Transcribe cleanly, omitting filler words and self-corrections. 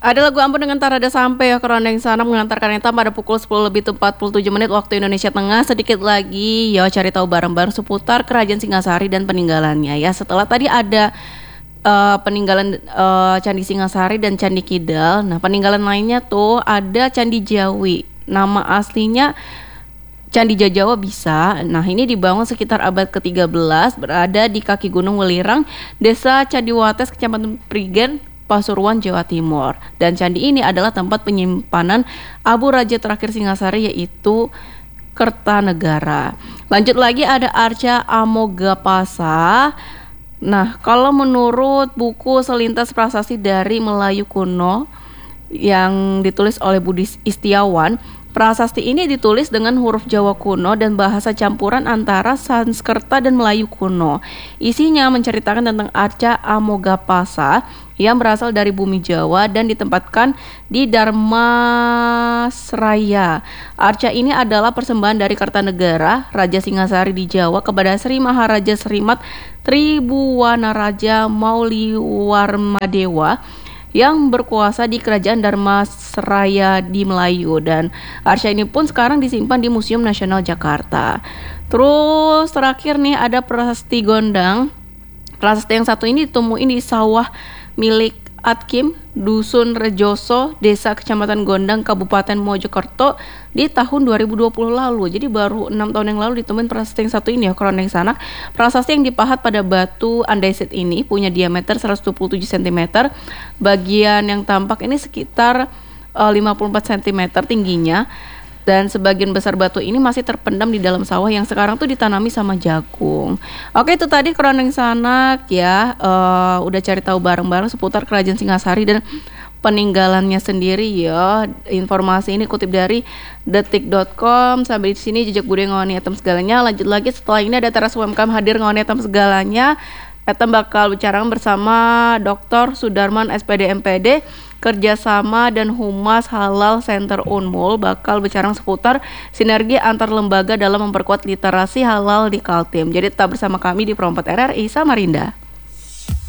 Ada lagu Ampun dengan Tarada sampai ya Kerondeng sana mengantarkan Eta pada pukul 10:47 waktu Indonesia Tengah. Sedikit lagi ya cari tahu bareng-bareng seputar Kerajaan Singasari dan peninggalannya ya. Setelah tadi ada peninggalan Candi Singasari dan Candi Kidal. Nah, peninggalan lainnya tuh ada Candi Jawi. Nama aslinya Candi Jajawa bisa. Nah, ini dibangun sekitar abad ke-13, berada di kaki Gunung Welirang, Desa Candiwates, Kecamatan Prigen, Pasuruan, Jawa Timur. Dan candi ini adalah tempat penyimpanan abu raja terakhir Singasari, yaitu Kertanegara. Lanjut lagi ada Arca Amogapasa. Nah, kalau menurut buku Selintas Prasasti dari Melayu Kuno yang ditulis oleh Budi Istiawan, prasasti ini ditulis dengan huruf Jawa kuno dan bahasa campuran antara Sanskerta dan Melayu kuno. Isinya menceritakan tentang Arca Amogapasa yang berasal dari bumi Jawa dan ditempatkan di Dharmasraya. Arca ini adalah persembahan dari Kertanegara, Raja Singasari di Jawa, kepada Sri Maharaja Srimat Tribhuwanaraja Mauliwarmadewa yang berkuasa di Kerajaan Dharmasraya di Melayu. Dan arca ini pun sekarang disimpan di Museum Nasional Jakarta. Terus terakhir nih ada prasasti Gondang. Prasasti yang satu ini ditemuin di sawah milik Atkim, Dusun Rejoso, Desa Kecamatan Gondang, Kabupaten Mojokerto di tahun 2020 lalu. Jadi baru 6 tahun yang lalu ditemuin prasasti yang satu ini ya, Kerondeng Sanak. Prasasti yang dipahat pada batu andesit ini punya diameter 127 cm. Bagian yang tampak ini sekitar 54 cm tingginya. Dan sebagian besar batu ini masih terpendam di dalam sawah yang sekarang tuh ditanami sama jagung. Oke, itu tadi Kerondeng Sanak ya. Udah cari tahu bareng-bareng seputar Kerajaan Singasari dan peninggalannya sendiri ya. Informasi ini kutip dari detik.com. Sampai di sini jejak budaya ngawani etam segalanya. Lanjut lagi setelah ini ada Teras UMKM hadir ngawani etam segalanya. Etam bakal bicara bersama Dr. Sudarman SPD MPD, kerjasama dan Humas Halal Center Unmul, bakal bicara seputar sinergi antar lembaga dalam memperkuat literasi halal di Kaltim. Jadi tetap bersama kami di Pro 4 RRI Samarinda.